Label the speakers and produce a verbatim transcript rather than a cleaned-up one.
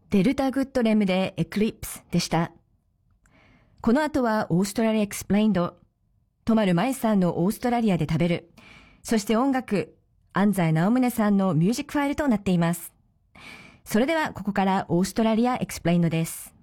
Speaker 1: デルタグッドレムでエクリプスでした。この後はオーストラリアエクスプレインド。とまるまえさんのオーストラリアで食べる。そして音楽、安西直宗さんのミュージックファイルとなっています。それではここからオーストラリアエクスプレインドです。